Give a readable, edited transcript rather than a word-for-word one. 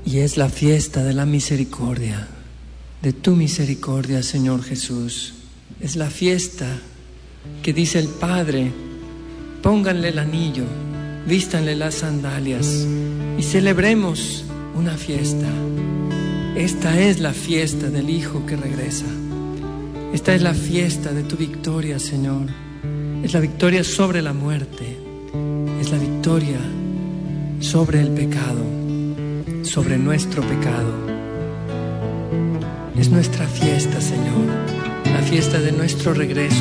Y es la fiesta de la misericordia, de tu misericordia, Señor Jesús. Es la fiesta que dice el Padre: pónganle el anillo, vístanle las sandalias y celebremos una fiesta. Esta es la fiesta del Hijo que regresa. Esta es la fiesta de tu victoria, Señor. Es la victoria sobre la muerte. Es la victoria sobre el pecado, sobre nuestro pecado. Es nuestra fiesta, Señor, la fiesta de nuestro regreso.